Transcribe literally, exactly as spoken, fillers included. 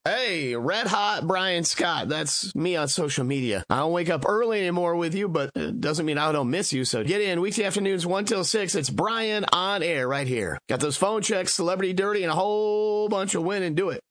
Hey, Red Hot Brian Scott. That's me on social media. I don't wake up early anymore with you, but it doesn't mean I don't miss you. So get in weekday afternoons, one till six. It's Brian on air right here. Got those phone checks, Celebrity Dirty, and a whole bunch of winning. Do it.